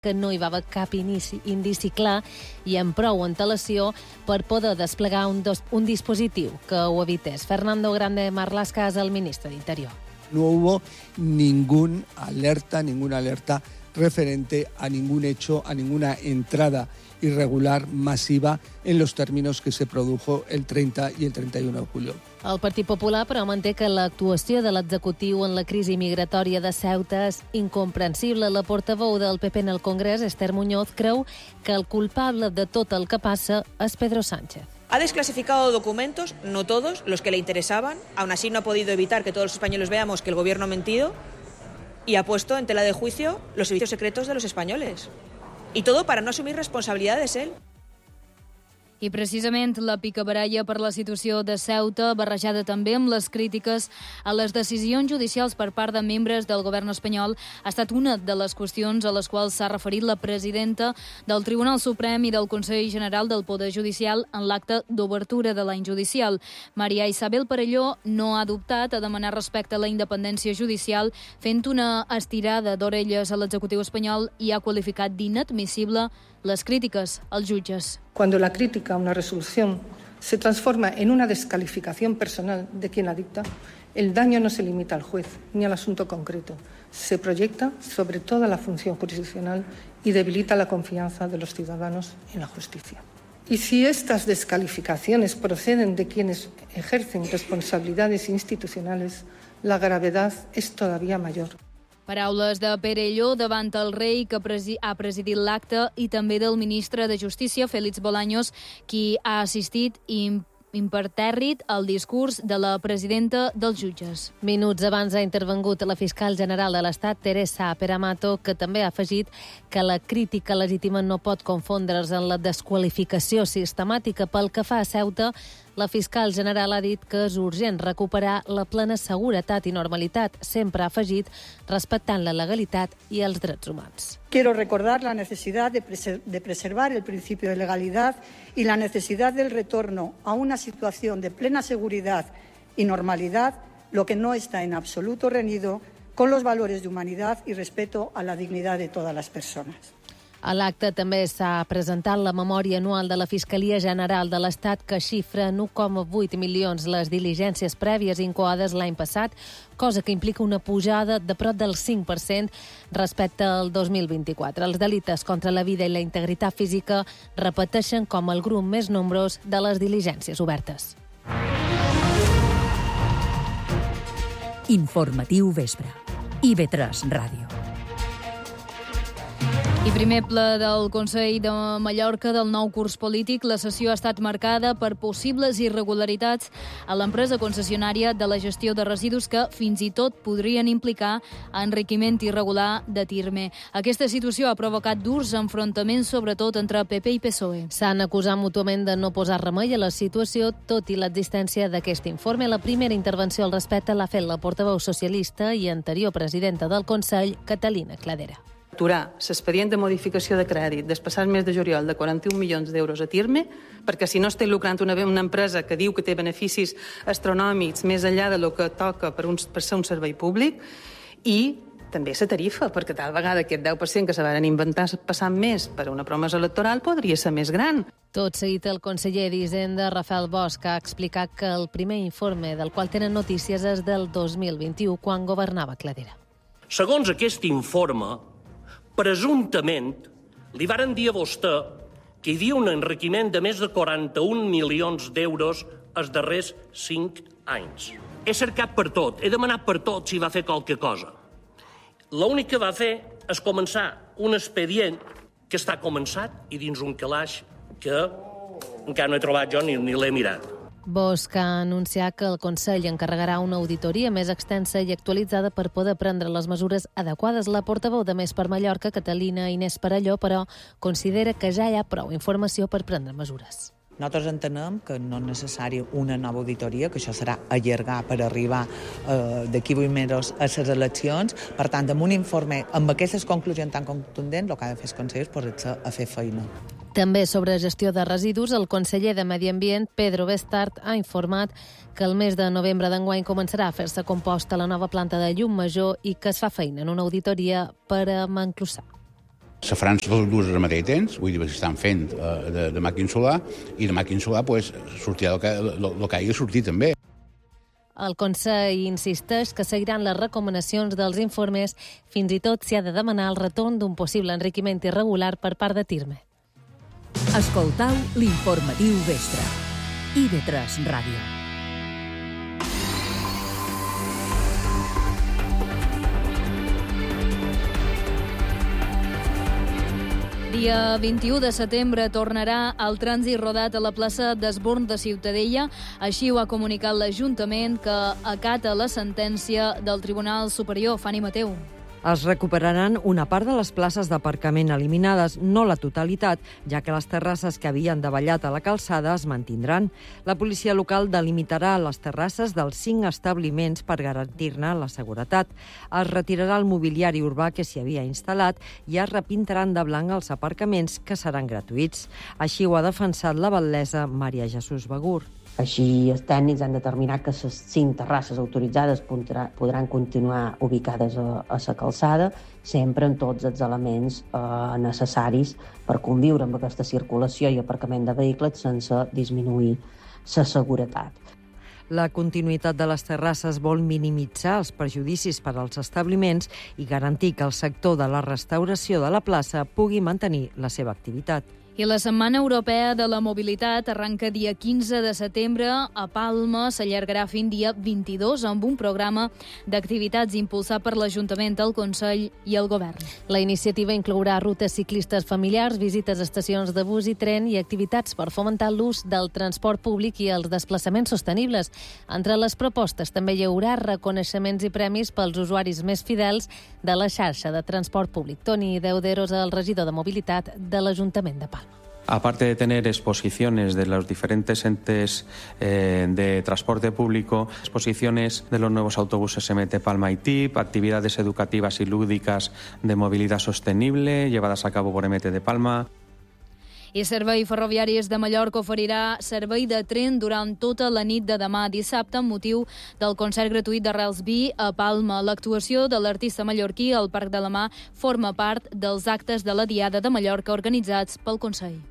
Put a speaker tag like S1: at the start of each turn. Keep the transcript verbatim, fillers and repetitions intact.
S1: que no hi va haver cap inici, indici clar i amb prou antelació per poder desplegar un, dos, un dispositiu que ho evités. Fernando Grande Marlaska és el ministre d'Interior.
S2: No hubo ningún alerta, ninguna alerta referente a ningún hecho, a ninguna entrada irregular masiva en los términos que se produjo el treinta y el treinta y uno de julio.
S1: El Partit Popular, però, manté que l'actuació de l'executiu en la crisi migratòria de Ceuta és incomprensible. La portaveu del P P en el Congrés, Esther Muñoz, creu que el culpable de tot el que passa és Pedro Sánchez.
S3: Ha desclasificado documentos, no todos, los que le interesaban. Aún así no ha podido evitar que todos los españoles veamos que el gobierno ha mentido y ha puesto en tela de juicio los servicios secretos de los españoles. Y todo para no asumir responsabilidades él.
S4: I precisament la picabaralla per la situació de Ceuta, barrejada també amb les crítiques a les decisions judicials per part de membres del govern espanyol, ha estat una de les qüestions a les quals s'ha referit la presidenta del Tribunal Suprem i del Consell General del Poder Judicial en l'acte d'obertura de l'any judicial. Maria Isabel Perelló no ha dubtat a demanar respecte a la independència judicial, fent una estirada d'orelles a l'executiu espanyol i ha qualificat d'inadmissible les crítiques als jutges.
S5: Cuando la crítica a una resolución se transforma en una descalificación personal de quien la dicta, el daño no se limita al juez ni al asunto concreto. Se proyecta sobre toda la función jurisdiccional y debilita la confianza de los ciudadanos en la justicia. Y si estas descalificaciones proceden de quienes ejercen responsabilidades institucionales, la gravedad es todavía mayor.
S4: Paraules de Perelló davant el rei que presi- ha presidit l'acte i també del ministre de Justícia, Félix Bolaños, qui ha assistit i impertèrrit el discurs de la presidenta dels jutges.
S1: Minuts abans ha intervengut la fiscal general de l'Estat, Teresa Peramato, que també ha afegit que la crítica legítima no pot confondre's en la desqualificació sistemàtica. Pel que fa a Ceuta, la fiscal general ha dit que és urgent recuperar la plena seguretat i normalitat, sempre ha afegit, respectant la legalitat i els drets humans.
S6: Quiero recordar la necesidad de, preser- de preservar el principio de legalidad y la necesidad del retorno a una situación de plena seguridad y normalidad, lo que no está en absoluto reñido con los valores de humanidad y respeto a la dignidad de todas las personas.
S1: A l'acte també s'ha presentat la memòria anual de la Fiscalia General de l'Estat, que xifra en u coma vuit milions les diligències prèvies incoades l'any passat, cosa que implica una pujada de prop del cinc per cent respecte al dos mil vint-i-quatre. Els delictes contra la vida i la integritat física repeteixen com el grup més nombrós de les diligències obertes.
S7: Informatiu Vespre. I ve tres Ràdio.
S4: I primer ple del Consell de Mallorca del nou curs polític, la sessió ha estat marcada per possibles irregularitats a l'empresa concessionària de la gestió de residus que fins i tot podrien implicar enriquiment irregular de Tirme. Aquesta situació ha provocat durs enfrontaments, sobretot entre P P i P S O E.
S1: S'han acusat mútuament de no posar remei a la situació, tot i l'existència d'aquest informe. La primera intervenció al respecte l'ha fet la portaveu socialista i anterior presidenta del Consell, Catalina Cladera.
S8: Aturar l'expedient de modificació de crèdit del passat mes de juliol de quaranta-un milions d'euros a Tirme, perquè si no estic lucrant una, una empresa que diu que té beneficis astronòmics més enllà de lo que toca per, un, per ser un servei públic, i també la tarifa, perquè tal vegada aquest deu per cent que se van inventar passant més per a una promesa electoral podria ser més gran.
S1: Tot seguit, el conseller d'Hisenda, Rafael Bosch, ha explicat que el primer informe del qual tenen notícies és del dos mil vint-i-u, quan governava Cladera.
S9: Segons aquest informe, presumptament, li varen dir a vostè que hi havia un enriquiment de més de quaranta-un milions d'euros els darrers cinc anys. He cercat per tot, he demanat per tot si va fer qualque cosa. L'únic que va fer és començar un expedient que està començat i dins un calaix que encara no he trobat jo ni, ni l'he mirat.
S1: Bosch ha anunciat que el Consell encarregarà una auditoria més extensa i actualitzada per poder prendre les mesures adequades. La portaveu de Més per Mallorca, Catalina Inés Perelló, però considera que ja hi ha prou informació per prendre mesures.
S10: Nosaltres entenem que no és necessària una nova auditoria, que això serà allargar per arribar eh, d'aquí vuit mesos a les eleccions. Per tant, amb un informe, amb aquestes conclusions tan contundents, el que ha de fer el Consell és posar-se a fer feina.
S1: També sobre gestió de residus, el conseller de Medi Ambient, Pedro Bestart, ha informat que el mes de novembre d'enguany començarà a fer-se composta a la nova planta de Llum Major i que es fa feina en una auditoria per a Montclús.
S11: Se faran totes dues al mateix temps, vull dir que s'estan fent de, de màquina solar, i de màquina solar pues, sortirà el que, el, el que hagi de sortir també.
S1: El Consell insisteix que seguiran les recomanacions dels informes, fins i tot s'hi ha de demanar el retorn d'un possible enriquiment irregular per part de Tirme.
S7: Escoltau l'informatiu Vespre. I V tres Ràdio.
S4: Dia vint-i-u de setembre tornarà el trànsit rodat a la plaça d'Esborn de Ciutadella. Així ho ha comunicat l'Ajuntament, que acata la sentència del Tribunal Superior. Fanny Mateu.
S12: Es recuperaran una part de les places d'aparcament eliminades, no la totalitat, ja que les terrasses que havien davallat a la calçada es mantindran. La policia local delimitarà les terrasses dels cinc establiments per garantir-ne la seguretat. Es retirarà el mobiliari urbà que s'hi havia instal·lat i es repintaran de blanc els aparcaments, que seran gratuïts. Així ho ha defensat la batlessa Maria Jesús Begur.
S13: Així, els tècnics han determinat que les cinc terrasses autoritzades podran continuar ubicades a, a la calçada, sempre amb tots els elements eh, necessaris per conviure amb aquesta circulació i aparcament de vehicles sense disminuir la seguretat.
S12: La continuïtat de les terrasses vol minimitzar els perjudicis per als establiments i garantir que el sector de la restauració de la plaça pugui mantenir la seva activitat.
S4: I la Setmana Europea de la Mobilitat arranca dia quinze de setembre a Palma, s'allargarà fins dia vint-i-dos amb un programa d'activitats impulsat per l'Ajuntament, el Consell i el Govern.
S1: La iniciativa inclourà rutes ciclistes familiars, visites a estacions de bus i tren i activitats per fomentar l'ús del transport públic i els desplaçaments sostenibles. Entre les propostes també hi haurà reconeixements i premis pels usuaris més fidels de la xarxa de transport públic. Toni Deuderos, el regidor de Mobilitat de l'Ajuntament de Palma.
S14: Aparte de tener exposiciones de los diferentes entes eh, de transporte público, exposiciones de los nuevos autobuses M T Palma y T I P, actividades educativas y lúdicas de movilidad sostenible llevadas a cabo por M T de Palma.
S4: I Servei Ferroviaris de Mallorca oferirà servei de tren durant tota la nit de demà dissabte amb motiu del concert gratuït de Rels B a Palma. L'actuació de l'artista mallorquí al Parc de la Mar forma part dels actes de la Diada de Mallorca organitzats pel Consell.